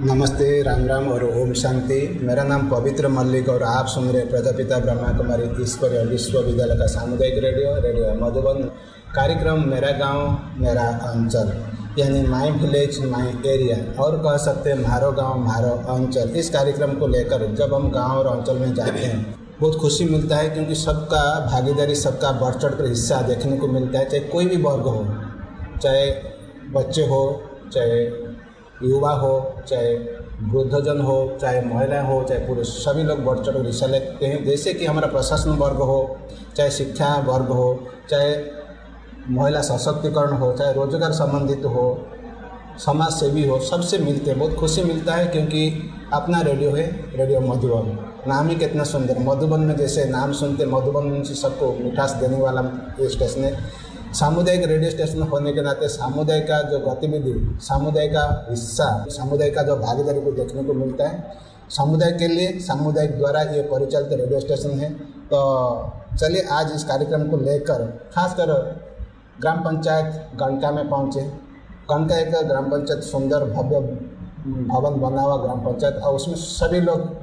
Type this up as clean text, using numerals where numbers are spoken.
नमस्ते, राम राम और ओम शांति। मेरा नाम पवित्र मल्लिक और आप सुन रहे प्रजापिता ब्रह्मा कुमारी ईश्वरीय विश्वविद्यालय का सामुदायिक रेडियो मधुबन कार्यक्रम मेरा गांव मेरा अंचल, यानी माई विलेज माई एरिया, और कह सकते हैं मारो गांव मारो अंचल। इस कार्यक्रम को लेकर जब हम गांव और अंचल में जाते हैं बहुत खुशी मिलता है, क्योंकि सबका भागीदारी, सबका बढ़ चढ़ कर हिस्सा देखने को मिलता है। चाहे कोई भी वर्ग हो, चाहे बच्चे हो, चाहे युवा हो, चाहे वृद्धजन हो, चाहे महिलाएं हो, चाहे पुरुष, सभी लोग बढ़ चढ़ हिस्सा लेते हैं। जैसे कि हमारा प्रशासन वर्ग हो, चाहे शिक्षा वर्ग हो, चाहे महिला सशक्तिकरण हो, चाहे रोजगार संबंधित हो, समाज सेवी हो, सबसे मिलते हैं। बहुत खुशी मिलता है, क्योंकि अपना रेडियो है, रेडियो मधुबन। नाम ही कितना सुंदर, मधुबन में जैसे नाम सुनते मधुबन से सबको मिठास देने वाला ये स्टेशन है। सामुदायिक रेडियो स्टेशन होने के नाते समुदाय का जो गतिविधि, समुदाय का हिस्सा, समुदाय का जो भागीदारी को देखने को मिलता है। समुदाय के लिए सामुदायिक द्वारा ये परिचालित रेडियो स्टेशन है। तो चलिए आज इस कार्यक्रम को लेकर खासकर ग्राम पंचायत गणका में पहुँचे। गणका एक ग्राम पंचायत, सुंदर भव्य भवन बना हुआ ग्राम पंचायत, और उसमें सभी लोग